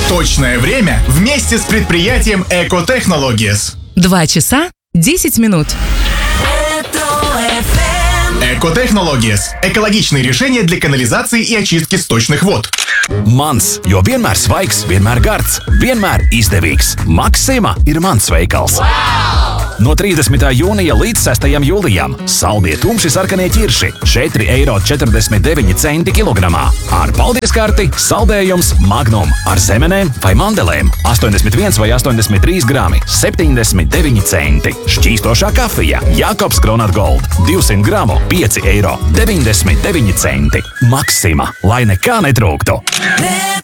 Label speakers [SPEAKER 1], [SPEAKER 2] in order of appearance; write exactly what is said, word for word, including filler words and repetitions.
[SPEAKER 1] Точное время вместе с предприятием Экотехнологиес.
[SPEAKER 2] Два часа десять минут.
[SPEAKER 1] Экотехнологиес – экологичные решения для канализации и очистки сточных вод.
[SPEAKER 3] Mans, jo vienmēr svaigs, vienmēr gards, vienmēr izdevīgs. Maksima ir mans veikals. Wow! No trīsdesmitā jūnija līdz sestajam jūlijam saldie tumši sarkanie ķirši četri eiro četrdesmit deviņi centi kilogramā. Ar paldies karti saldējums Magnum ar zemenēm vai mandelēm astoņdesmit viens vai astoņdesmit trīs grami septiņdesmit deviņi centi. Šķīstošā kafija Jakobs Kronat Gold divsimt gramu pieci eiro deviņdesmit deviņi centi. Maksima, lai nekā netrūktu.